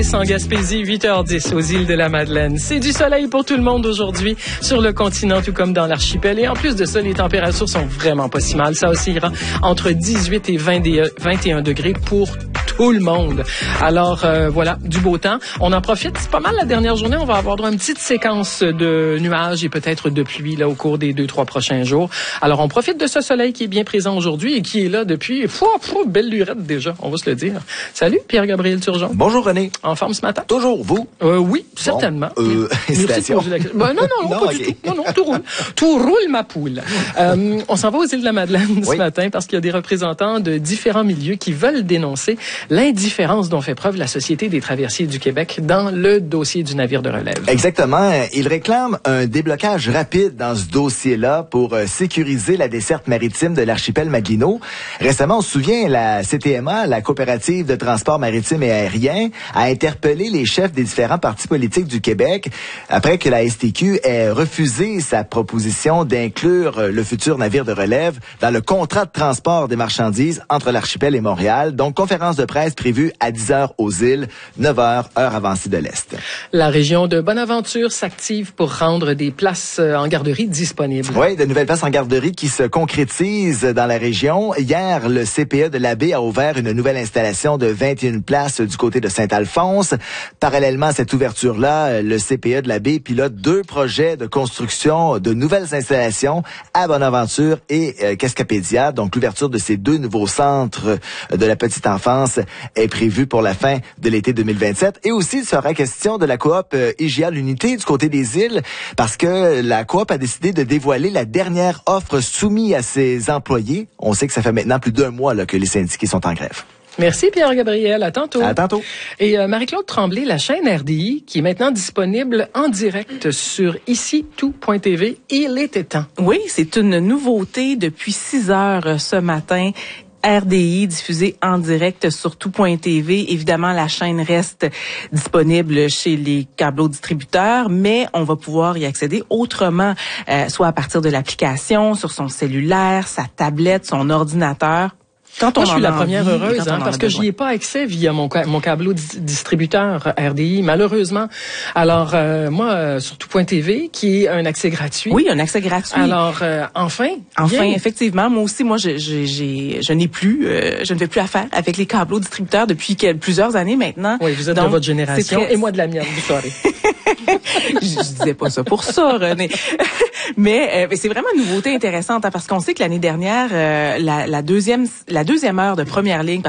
En Gaspésie, 8h10 aux îles de la Madeleine. C'est du soleil pour tout le monde aujourd'hui sur le continent, tout comme dans l'archipel. Et en plus de ça, les températures sont vraiment pas si mal. Ça oscillera entre 18 et 21 degrés pour tout le monde. Alors, voilà, du beau temps. On en profite. C'est pas mal la dernière journée. On va avoir droit à une petite séquence de nuages et peut-être de pluie là, au cours des 2-3 prochains jours. Alors, on profite de ce soleil qui est bien présent aujourd'hui et qui est là depuis, belle lurette déjà, on va se le dire. Salut, Pierre-Gabriel Turgeon. Bonjour, René. En forme ce matin? Toujours, vous? Oui, certainement. Hésitation. Non, pas du tout. Non, tout roule. Tout roule, ma poule. On s'en va aux îles de la Madeleine ce matin parce qu'il y a des représentants de différents milieux qui veulent dénoncer l'indifférence dont fait preuve la Société des traversiers du Québec dans le dossier du navire de relève. Exactement. Ils réclament un déblocage rapide dans ce dossier-là pour sécuriser la desserte maritime de l'archipel Maguino. Récemment, on se souvient, la CTMA, la Coopérative de transport maritime et aérien, a interpellé les chefs des différents partis politiques du Québec après que la STQ ait refusé sa proposition d'inclure le futur navire de relève dans le contrat de transport des marchandises entre l'archipel et Montréal. Donc, conférence de presse prévue à 10h aux îles, 9h, heure avancée de l'Est. La région de Bonaventure s'active pour rendre des places en garderie disponibles. Oui, de nouvelles places en garderie qui se concrétisent dans la région. Hier, le CPE de la Baie a ouvert une nouvelle installation de 21 places du côté de Saint-Alphonse. Parallèlement à cette ouverture-là, le CPE de la Baie pilote 2 projets de construction de nouvelles installations à Bonaventure et Cascapédia. Donc, l'ouverture de ces 2 nouveaux centres de la petite enfance est prévue pour la fin de l'été 2027. Et aussi, il sera question de la coop IGA l'Unité du côté des îles parce que la coop a décidé de dévoiler la dernière offre soumise à ses employés. On sait que ça fait maintenant plus d'1 mois là, que les syndiqués sont en grève. Merci Pierre-Gabriel. À tantôt. À tantôt. Et Marie-Claude Tremblay, la chaîne RDI, qui est maintenant disponible en direct sur ici-tout.tv, il était temps. Oui, c'est une nouveauté depuis 6 heures ce matin. RDI diffusé en direct sur tout.tv. Évidemment, la chaîne reste disponible chez les câblos-distributeurs, mais on va pouvoir y accéder autrement, soit à partir de l'application, sur son cellulaire, sa tablette, son ordinateur. Moi, je suis la première heureuse, parce que j'y ai pas accès via mon câbleau distributeur RDI, malheureusement. Alors, moi, sur tout.tv, qui est un accès gratuit. Oui, un accès gratuit. Alors, enfin, effectivement. Moi aussi, je n'ai plus, je ne fais plus affaire avec les câbleaux distributeurs depuis plusieurs années maintenant. Oui, vous êtes de votre génération et moi de la mienne, vous saurez. Je disais pas ça pour ça, René. Mais c'est vraiment une nouveauté intéressante, parce qu'on sait que l'année dernière, la deuxième heure de première ligne